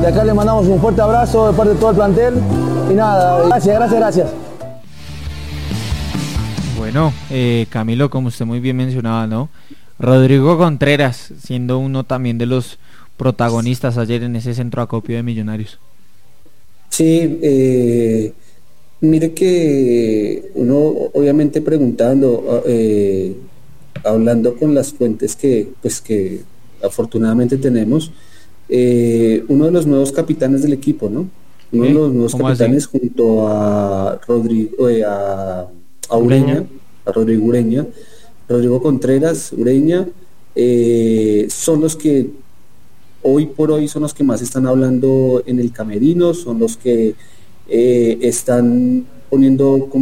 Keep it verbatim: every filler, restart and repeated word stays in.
de acá le mandamos un fuerte abrazo de parte de todo el plantel y nada, gracias, gracias, gracias. Bueno, eh, Camilo, como usted muy bien mencionaba, ¿no? Rodrigo Contreras, siendo uno también de los protagonistas ayer en ese centro acopio de Millonarios. Sí, eh, mire que uno obviamente preguntando, eh, hablando con las fuentes que, pues que afortunadamente tenemos, eh, uno de los nuevos capitanes del equipo, ¿no? Uno ¿Eh? de los nuevos capitanes así? junto a Rodrigo, eh, a, a Ureña, Ureña, a Rodrigo Ureña, Rodrigo Contreras, Ureña, eh, son los que hoy por hoy son los que más están hablando en el camerino, son los que eh, están poniendo